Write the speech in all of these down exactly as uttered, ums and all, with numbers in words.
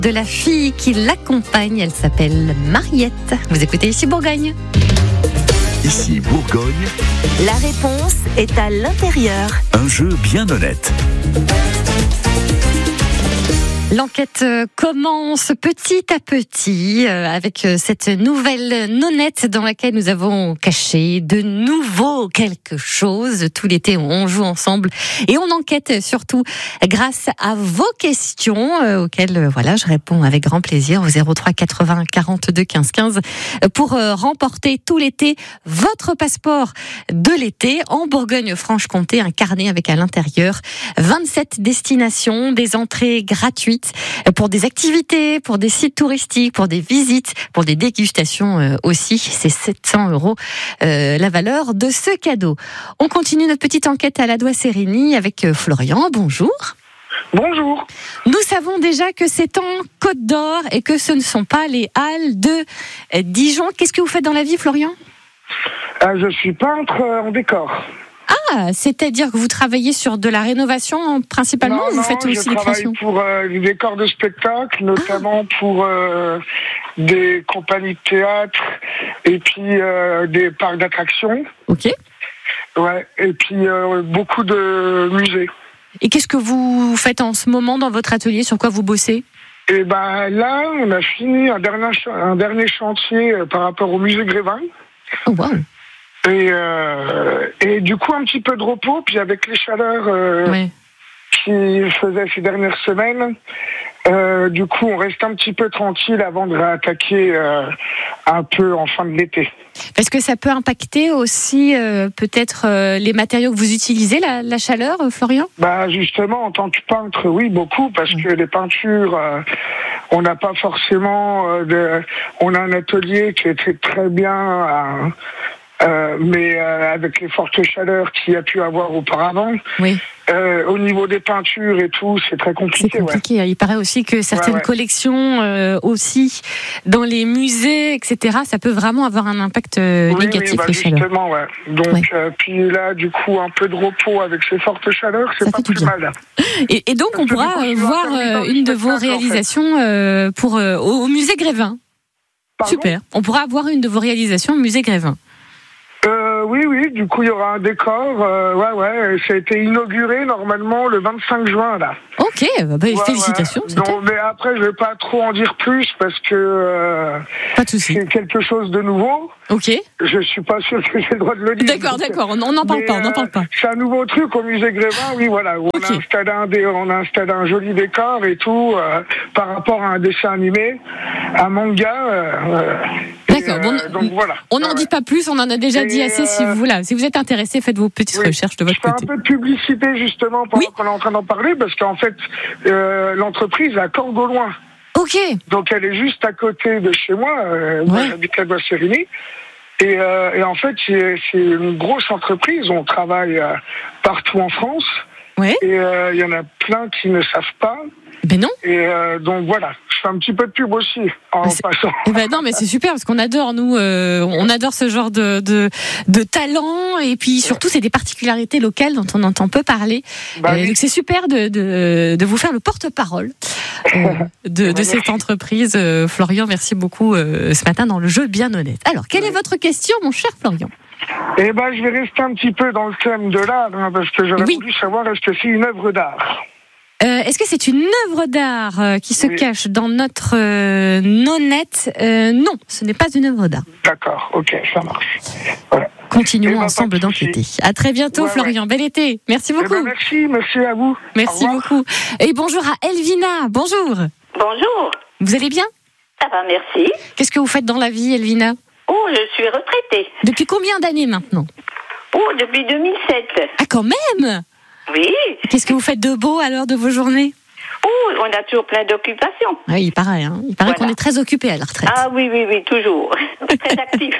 de la fille qui l'accompagne. Elle s'appelle Mariette. Vous écoutez Ici Bourgogne. Ici Bourgogne. La réponse est à l'intérieur. Un jeu bien honnête. L'enquête commence petit à petit avec cette nouvelle nonnette dans laquelle nous avons caché de nouveau quelque chose. Tout l'été, on joue ensemble et on enquête surtout grâce à vos questions auxquelles voilà, je réponds avec grand plaisir au zéro trois quatre-vingts quarante-deux quinze quinze pour remporter tout l'été votre passeport de l'été en Bourgogne-Franche-Comté, un carnet avec à l'intérieur vingt-sept destinations, des entrées gratuites pour des activités, pour des sites touristiques, pour des visites, pour des dégustations aussi. C'est sept cents euros euh, la valeur de ce cadeau. On continue notre petite enquête à l'Adois-Sérigny avec Florian. Bonjour. Bonjour. Nous savons déjà que c'est en Côte d'Or et que ce ne sont pas les Halles de Dijon. Qu'est-ce que vous faites dans la vie, Florian ? euh, Je suis peintre en décor. Ah, c'est-à-dire que vous travaillez sur de la rénovation principalement non, ou vous non, faites aussi des créations ? Je travaille pour euh, des décors de spectacle, notamment ah. pour euh, des compagnies de théâtre et puis euh, des parcs d'attractions. Ok. Ouais, et puis euh, beaucoup de musées. Et qu'est-ce que vous faites en ce moment dans votre atelier ? Sur quoi vous bossez ? Et ben là, on a fini un dernier, un dernier chantier euh, par rapport au musée Grévin. Oh wow. Et, euh, et du coup, un petit peu de repos, puis avec les chaleurs euh, ouais. qui faisaient ces dernières semaines, euh, du coup, on reste un petit peu tranquille avant de réattaquer euh, un peu en fin de l'été. Parce que ça peut impacter aussi euh, peut-être euh, les matériaux que vous utilisez, la, la chaleur, euh, Florian ? Bah justement, en tant que peintre, oui, beaucoup, parce que les peintures, euh, on n'a pas forcément euh, de... On a un atelier qui est très, très bien... Euh, Euh, mais euh, avec les fortes chaleurs qu'il y a pu avoir auparavant, oui. euh, au niveau des peintures et tout, c'est très compliqué. C'est compliqué. Ouais. Il paraît aussi que certaines ouais, ouais. collections euh, aussi dans les musées, et cetera, ça peut vraiment avoir un impact euh, oui, négatif. Oui, bah, les justement, chaleurs. ouais. Donc, ouais. euh, puis là, du coup, un peu de repos avec ces fortes chaleurs, c'est ça pas plus mal. Et, et donc, Parce on pourra coup, voir euh, une de vos réalisations en fait. euh, pour euh, au, au musée Grévin. Pardon ? Super. On pourra voir une de vos réalisations au musée Grévin. Euh, oui, oui, du coup, il y aura un décor. Euh, ouais, ouais, ça a été inauguré normalement le vingt-cinq juin, là. Ok, bah, bah, ouais, félicitations. Ouais. Donc, mais après, je vais pas trop en dire plus parce que euh, pas de souci. C'est quelque chose de nouveau. Ok. Je suis pas sûr que j'ai le droit de le dire. D'accord, donc, d'accord, on n'en parle mais, pas, on n'en parle pas. Euh, c'est un nouveau truc au musée Grévin, oui, voilà. Où okay. on, a installé un dé, on a installé un joli décor et tout euh, par rapport à un dessin animé, un manga. Euh, D'accord, et, bon, euh, donc voilà. On n'en dit pas plus, on en a déjà et dit assez. Euh, si vous là, si vous êtes intéressé, faites vos petites oui, recherches de votre je fais côté. Un peu de publicité justement pendant oui. qu'on est en train d'en parler, parce qu'en fait, euh, l'entreprise est à Corgauloin. Ok. Donc elle est juste à côté de chez moi. Euh, ouais. Moi, j'habite à Adois-Sérigny. Et, euh, et en fait, c'est, c'est une grosse entreprise. On travaille euh, partout en France. Ouais. Et il euh, y en a plein qui ne savent pas. Ben non. Et euh, donc voilà, je fais un petit peu de pub aussi en c'est... passant. Eh ben non, mais c'est super parce qu'on adore nous, euh, on adore ce genre de de, de talent et puis surtout c'est des particularités locales dont on entend peu parler. Bah, oui. Donc c'est super de, de de vous faire le porte-parole euh, de de cette entreprise. Euh, Florian, merci beaucoup euh, ce matin dans le jeu bien honnête. Alors, quelle est votre question, mon cher Florian ? Eh ben, je vais rester un petit peu dans le thème de l'art hein, parce que j'aurais oui. voulu savoir est-ce que c'est une œuvre d'art. Euh, est-ce que c'est une œuvre d'art euh, qui se oui. cache dans notre euh, nonnette euh, Non, ce n'est pas une œuvre d'art. D'accord, ok, ça marche. Voilà. Continuons ben, ensemble d'enquêter. À très bientôt, ouais, Florian. Ouais. Bel été. Merci beaucoup. Eh ben, merci, merci à vous. Merci beaucoup. Et bonjour à Elvina. Bonjour. Bonjour. Vous allez bien ? Ça va, merci. Qu'est-ce que vous faites dans la vie, Elvina ? Oh, je suis retraitée. Depuis combien d'années maintenant ? Oh, depuis deux mille sept. Ah, quand même ? Oui. Qu'est-ce que vous faites de beau à l'heure de vos journées ? Oh, on a toujours plein d'occupations. Ah oui, il paraît, hein. Il paraît voilà. qu'on est très occupé à la retraite. Ah oui, oui, oui, toujours. Très actif.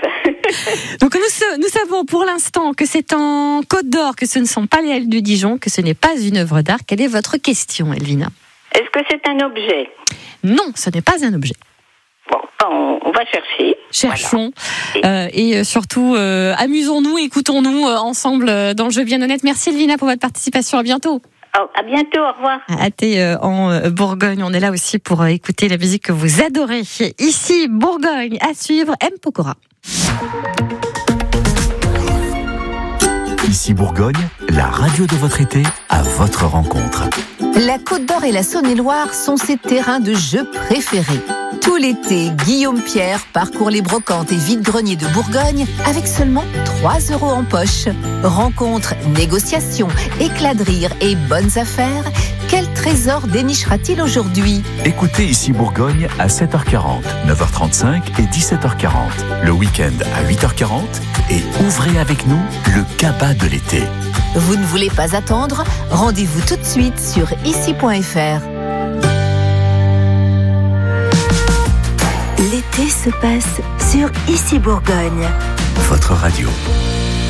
Donc nous, nous savons pour l'instant que c'est en Côte d'Or, que ce ne sont pas les Halles de Dijon, que ce n'est pas une œuvre d'art. Quelle est votre question, Elvina ? Est-ce que c'est un objet ? Non, ce n'est pas un objet. Bon, on, on va chercher. Cherchons. Voilà. Euh, et surtout, euh, amusons-nous, écoutons-nous euh, ensemble euh, dans le jeu bien honnête. Merci Elvina pour votre participation. À bientôt. Oh, à bientôt, au revoir. À thé euh, en euh, Bourgogne. On est là aussi pour euh, écouter la musique que vous adorez. Ici, Bourgogne, à suivre, M. Pokora. Ici Bourgogne, la radio de votre été à votre rencontre. La Côte d'Or et la Saône-et-Loire sont ses terrains de jeu préférés. Tout l'été, Guillaume Pierre parcourt les brocantes et vide-greniers de Bourgogne avec seulement trois euros en poche. Rencontres, négociations, éclats de rire et bonnes affaires. Quel trésor dénichera-t-il aujourd'hui ? Écoutez Ici Bourgogne à sept heures quarante, neuf heures trente-cinq et dix-sept heures quarante. Le week-end à huit heures quarante et ouvrez avec nous le cabas de l'été. Vous ne voulez pas attendre ? Rendez-vous tout de suite sur ici point f r. L'été se passe sur Ici Bourgogne. Votre radio.